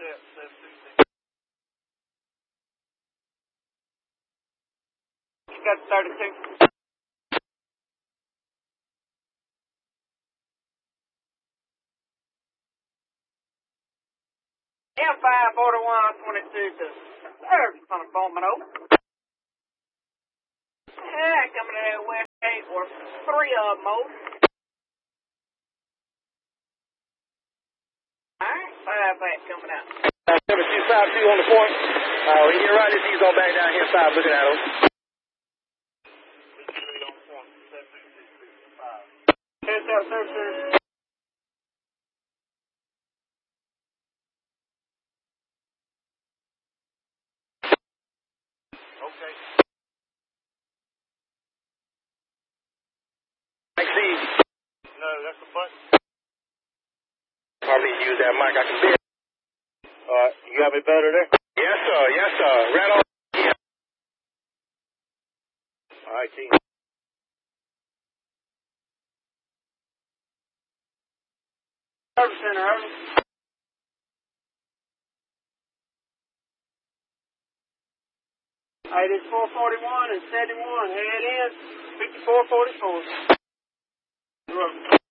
You got 32. M54122 to third on a Bowman Oak. Yeah, coming to that west gate or 3 of them over. Alright, 5 back coming out. 7252 on the point. When you get right, he's going back down here 5 looking at him. Here's that searcher. Okay. I see. No, that's a button. Probably use that mic. I can see it. You got me better there? Yes, sir. Yes, sir. Right on. Yeah. All right, team. Service center, early. All right, it's 441 and 71. Head in, 5444.